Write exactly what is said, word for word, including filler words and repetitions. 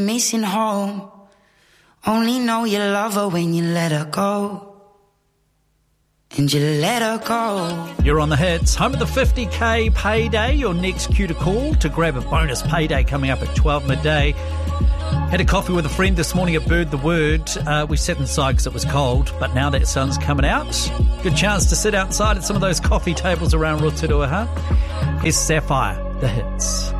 Missing home. Only know you love her when you let her go. And you let her go. You're on the hits. Home of the fifty K payday. Your next cue to call to grab a bonus payday coming up at twelve midday. Had a coffee with a friend this morning at Bird the Word. Uh, we sat inside because it was cold, but now that sun's coming out, good chance to sit outside at some of those coffee tables around Rotorua, huh? Here's Sapphire, the hits.